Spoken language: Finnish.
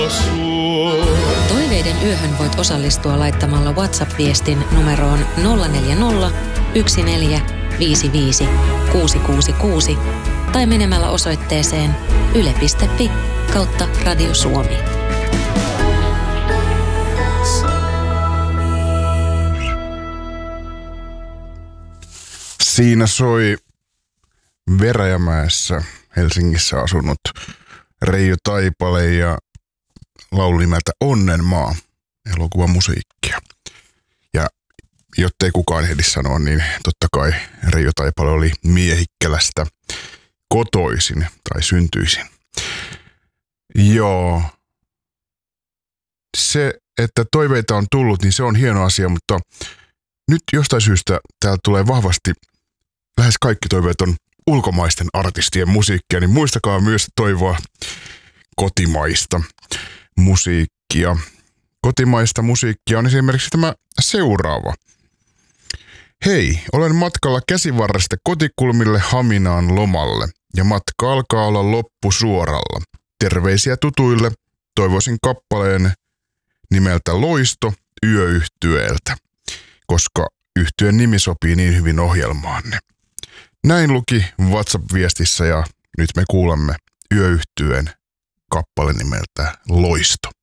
Toiveiden yöhön voit osallistua laittamalla WhatsApp-viestin numeroon 040 14 55 666 tai menemällä osoitteeseen yle.fi/Radio Suomi. Siinä soi Veräjämäessä Helsingissä asunut Reijo Taipale ja laulu nimeltä Onnenmaa, elokuvan musiikkia. Ja jottei kukaan ehdi sanoa, niin totta kai Reijo Taipale oli Miehikkälästä kotoisin tai syntyisin. Joo. Se, että toiveita on tullut, niin se on hieno asia, mutta nyt jostain syystä täällä tulee vahvasti, lähes kaikki toiveet on ulkomaisten artistien musiikkia, niin muistakaa myös toivoa kotimaista musiikkia. Kotimaista musiikkia on esimerkiksi tämä seuraava. Hei, olen matkalla Käsivarresta Kotikulmille Haminaan lomalle ja matka alkaa olla loppusuoralla. Terveisiä tutuille, toivoisin kappaleen nimeltä Loisto Yöyhtyeeltä, koska yhtyeen nimi sopii niin hyvin ohjelmaanne. Näin luki WhatsApp-viestissä ja nyt me kuulemme Yöyhtyeen kappale nimeltä Loisto.